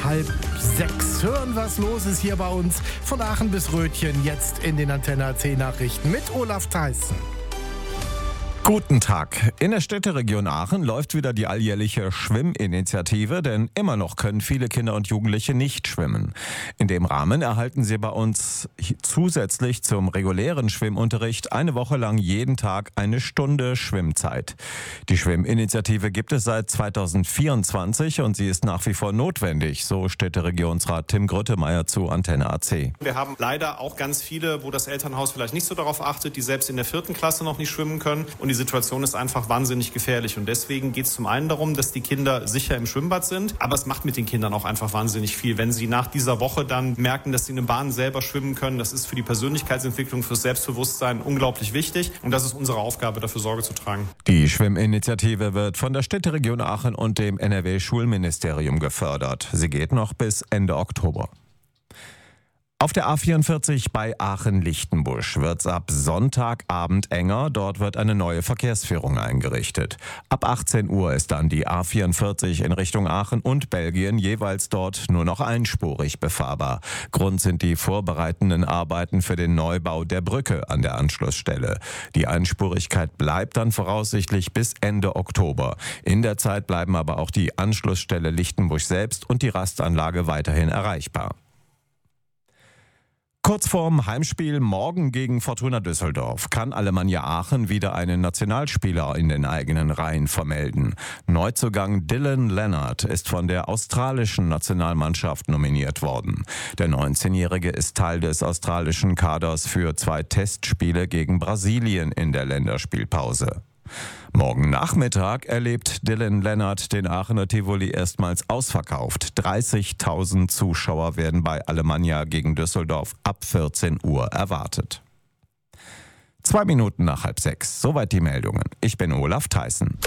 5:30 hören, was los ist hier bei uns. Von Aachen bis Rötchen, jetzt in den Antenne AC Nachrichten mit Olaf Theissen. Guten Tag. In der Städteregion Aachen läuft wieder die alljährliche Schwimminitiative, denn immer noch können viele Kinder und Jugendliche nicht schwimmen. In dem Rahmen erhalten sie bei uns zusätzlich zum regulären Schwimmunterricht eine Woche lang jeden Tag eine Stunde Schwimmzeit. Die Schwimminitiative gibt es seit 2024 und sie ist nach wie vor notwendig, so Städteregionsrat Tim Grüttemeier zu Antenne AC. Wir haben leider auch ganz viele, wo das Elternhaus vielleicht nicht so darauf achtet, die selbst in der 4. Klasse noch nicht schwimmen können. Und die Situation ist einfach wahnsinnig gefährlich. Und deswegen geht es zum einen darum, dass die Kinder sicher im Schwimmbad sind. Aber es macht mit den Kindern auch einfach wahnsinnig viel. Wenn sie nach dieser Woche dann merken, dass sie in den Bahnen selber schwimmen können, das ist für die Persönlichkeitsentwicklung, fürs Selbstbewusstsein unglaublich wichtig. Und das ist unsere Aufgabe, dafür Sorge zu tragen. Die Schwimminitiative wird von der Städteregion Aachen und dem NRW-Schulministerium gefördert. Sie geht noch bis Ende Oktober. Auf der A44 bei Aachen-Lichtenbusch wird es ab Sonntagabend enger. Dort wird eine neue Verkehrsführung eingerichtet. Ab 18 Uhr ist dann die A44 in Richtung Aachen und Belgien jeweils dort nur noch einspurig befahrbar. Grund sind die vorbereitenden Arbeiten für den Neubau der Brücke an der Anschlussstelle. Die Einspurigkeit bleibt dann voraussichtlich bis Ende Oktober. In der Zeit bleiben aber auch die Anschlussstelle Lichtenbusch selbst und die Rastanlage weiterhin erreichbar. Kurz vorm Heimspiel morgen gegen Fortuna Düsseldorf kann Alemannia Aachen wieder einen Nationalspieler in den eigenen Reihen vermelden. Neuzugang Dylan Leonard ist von der australischen Nationalmannschaft nominiert worden. Der 19-Jährige ist Teil des australischen Kaders für 2 Testspiele gegen Brasilien in der Länderspielpause. Morgen Nachmittag erlebt Dylan Leonard den Aachener Tivoli erstmals ausverkauft. 30.000 Zuschauer werden bei Alemannia gegen Düsseldorf ab 14 Uhr erwartet. 2 Minuten nach 5:30. Soweit die Meldungen. Ich bin Olaf Theissen.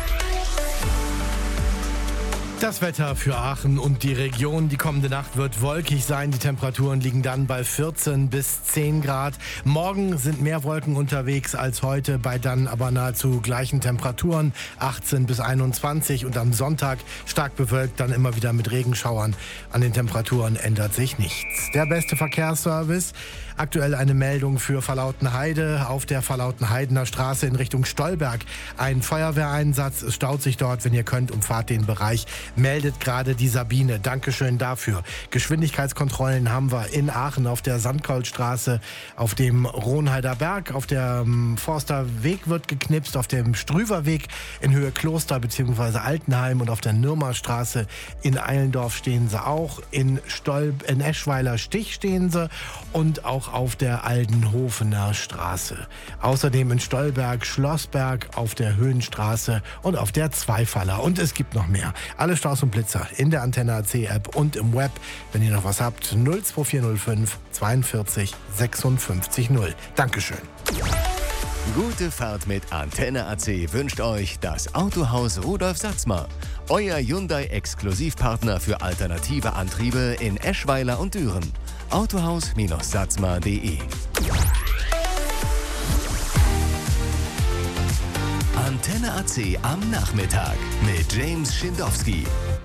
Das Wetter für Aachen und die Region. Die kommende Nacht wird wolkig sein. Die Temperaturen liegen dann bei 14 bis 10 Grad. Morgen sind mehr Wolken unterwegs als heute, bei dann aber nahezu gleichen Temperaturen, 18 bis 21. Und am Sonntag stark bewölkt, dann immer wieder mit Regenschauern. An den Temperaturen ändert sich nichts. Der beste Verkehrsservice. Aktuell eine Meldung für Verlautenheide auf der Verlautenheidener Straße in Richtung Stolberg. Ein Feuerwehreinsatz, es staut sich dort. Wenn ihr könnt, umfahrt den Bereich. Meldet gerade die Sabine. Dankeschön dafür. Geschwindigkeitskontrollen haben wir in Aachen auf der Sandkoldstraße, auf dem Rohnheider Berg, auf der Forsterweg wird geknipst, auf dem Strüverweg in Höhe Kloster bzw. Altenheim und auf der Nürmerstraße in Eilendorf stehen sie auch. In Eschweiler Stich stehen sie und auch auf der Aldenhofener Straße. Außerdem in Stolberg, Schlossberg, auf der Höhenstraße und auf der Zweifaller. Und es gibt noch mehr. Alle Staus und Blitzer in der Antenne AC App und im Web. Wenn ihr noch was habt, 02405 42 56 0. Dankeschön. Gute Fahrt mit Antenne AC wünscht euch das Autohaus Rudolf Satzmer. Euer Hyundai-Exklusivpartner für alternative Antriebe in Eschweiler und Düren. Autohaus-satzmer.de. Antenne AC am Nachmittag mit James Schindowski.